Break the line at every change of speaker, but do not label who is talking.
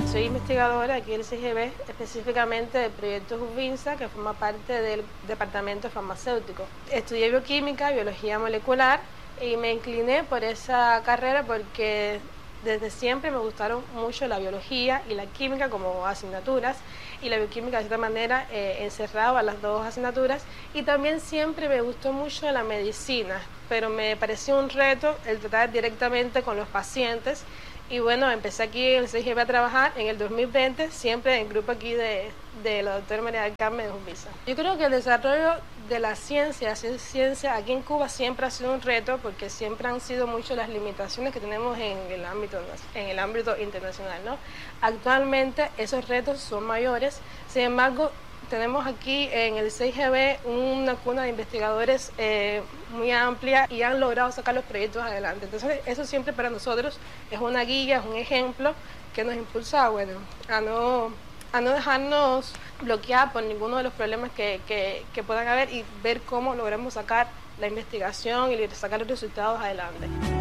Soy investigadora aquí del CIGB, específicamente del proyecto JUVINSA, que forma parte del departamento farmacéutico. Estudié bioquímica, biología molecular y me incliné por esa carrera porque desde siempre me gustaron mucho la biología y la química como asignaturas, y la bioquímica de cierta manera encerraba las dos asignaturas, y también siempre me gustó mucho la medicina, pero me pareció un reto el tratar directamente con los pacientes. Y bueno, empecé aquí en el CIGB a trabajar en el 2020, siempre en el grupo aquí de la doctora María del Carmen de JUVINSA. Yo creo que el desarrollo de la ciencia aquí en Cuba siempre ha sido un reto, porque siempre han sido muchas las limitaciones que tenemos en el ámbito internacional, ¿no? Actualmente esos retos son mayores, sin embargo, tenemos aquí en el CIGB una cuna de investigadores muy amplia y han logrado sacar los proyectos adelante. Entonces, eso siempre para nosotros es una guía, es un ejemplo que nos impulsa, bueno, a no dejarnos bloquear por ninguno de los problemas que puedan haber, y ver cómo logramos sacar la investigación y sacar los resultados adelante.